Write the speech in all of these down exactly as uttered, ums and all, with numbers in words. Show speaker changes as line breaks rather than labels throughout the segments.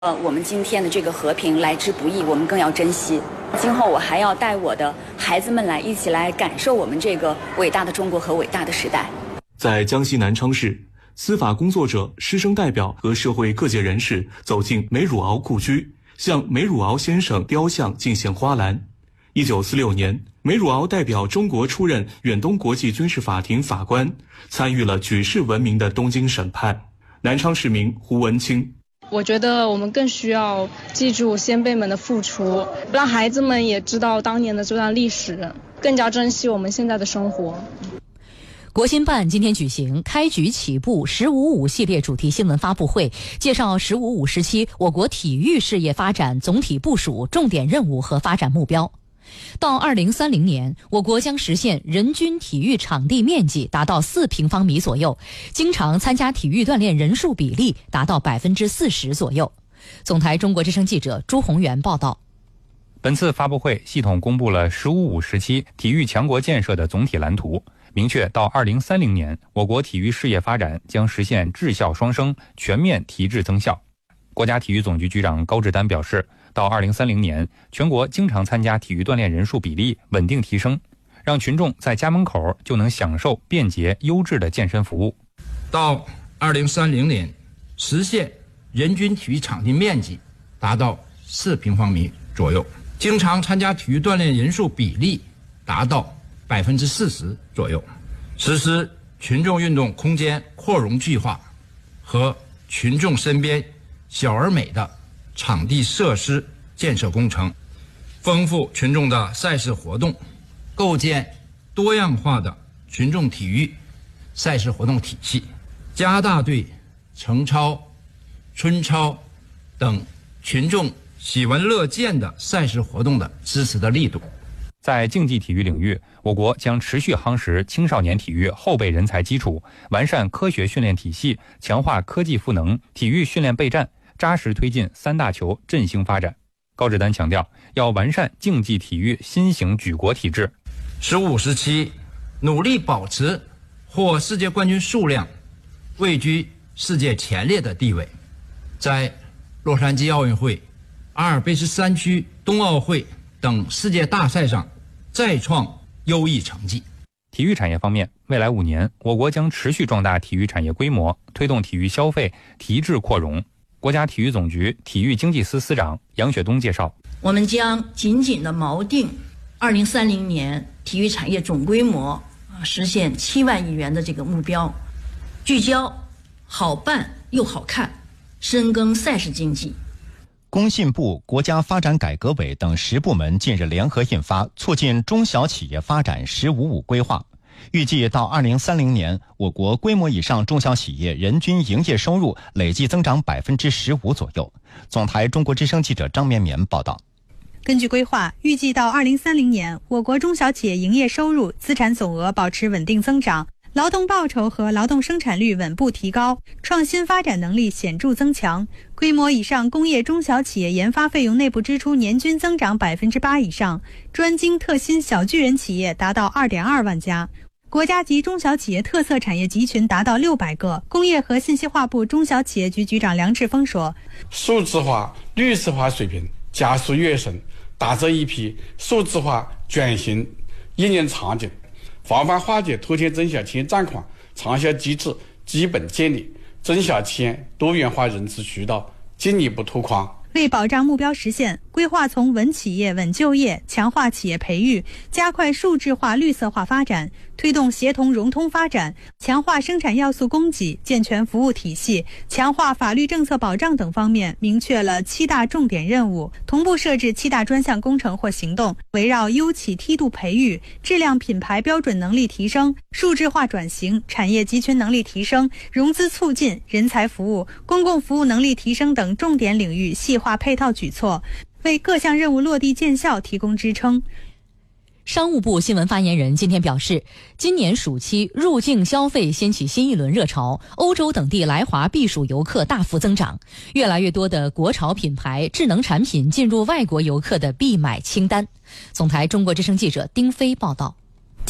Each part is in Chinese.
呃，我们今天的这个和平来之不易，我们更要珍惜。今后我还要带我的孩子们来一起来感受我们这个伟大的中国和伟大的时代。
在江西南昌市，司法工作者、师生代表和社会各界人士走进梅汝敖故居，向梅汝敖先生雕像敬献花篮。一九四六年，梅汝敖代表中国出任远东国际军事法庭法官，参与了举世闻名的东京审判。南昌市民胡文清。
我觉得我们更需要记住先辈们的付出，让孩子们也知道当年的这段历史，更加珍惜我们现在的生活。
国新办今天举行开局起步十五五系列主题新闻发布会，介绍十五五时期我国体育事业发展总体部署、重点任务和发展目标。到二零三零年，我国将实现人均体育场地面积达到四平方米左右，经常参加体育锻炼人数比例达到百分之四十左右。总台中国之声记者朱宏元报道。
本次发布会系统公布了十五五时期体育强国建设的总体蓝图，明确到二零三零年，我国体育事业发展将实现质效双升，全面提质增效。国家体育总局局长高志丹表示，到二零三零年，全国经常参加体育锻炼人数比例稳定提升，让群众在家门口就能享受便捷优质的健身服务。
到二零三零年，实现人均体育场地面积达到四平方米左右，经常参加体育锻炼人数比例达到百分之四十左右，实施群众运动空间扩容计划和群众身边小而美的场地设施建设工程，丰富群众的赛事活动，构建多样化的群众体育赛事活动体系，加大对晨操、春操等群众喜闻乐见的赛事活动的支持的力度。
在竞技体育领域，我国将持续夯实青少年体育后备人才基础，完善科学训练体系，强化科技赋能，体育训练备战，扎实推进三大球振兴发展。高志丹强调，要完善竞技体育新型举国体制。
十五时期，努力保持获世界冠军数量位居世界前列的地位，在洛杉矶奥运会、阿尔卑斯山区冬奥会等世界大赛上再创优异成绩。
体育产业方面，未来五年，我国将持续壮大体育产业规模，推动体育消费提质扩容。国家体育总局体育经济司司长杨雪东介绍，
我们将紧紧地锚定二零三零年体育产业总规模啊实现七万亿元的这个目标，聚焦好办又好看，深耕赛事经济。
工信部、国家发展改革委等十部门近日联合印发《促进中小企业发展“十五五”规划》，预计到二零三零年，我国规模以上中小企业人均营业收入累计增长百分之十五左右。总台中国之声记者张绵绵报道。
根据规划，预计到二零三零年，我国中小企业营业收入、资产总额保持稳定增长，劳动报酬和劳动生产率稳步提高，创新发展能力显著增强。规模以上工业中小企业研发费用内部支出年均增长百分之八以上，专精特新小巨人企业达到二点二万家。国家级中小企业特色产业集群达到六百个。工业和信息化部中小企业局局长梁志峰说：“
数字化、绿色化水平加速跃升，打造一批数字化转型应用场景，防范化解拖欠中小企业账款长效机制基本建立，中小企业多元化融资渠道进一步拓宽。”
为保障目标实现，规划从稳企业、稳就业，强化企业培育，加快数字化、绿色化发展，推动协同融通发展，强化生产要素供给，健全服务体系，强化法律政策保障等方面，明确了七大重点任务，同步设置七大专项工程或行动，围绕优企梯度培育、质量品牌标准能力提升、数字化转型、产业集群能力提升、融资促进、人才服务、公共服务能力提升等重点领域细化配套举措，为各项任务落地见效提供支撑。
商务部新闻发言人今天表示，今年暑期入境消费掀起新一轮热潮，欧洲等地来华避暑游客大幅增长，越来越多的国潮品牌、智能产品进入外国游客的必买清单。总台中国之声记者丁飞报道。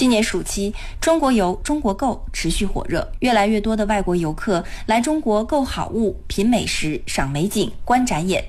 今年暑期，中国游、中国购持续火热，越来越多的外国游客来中国购好物、品美食、赏美景、观展演。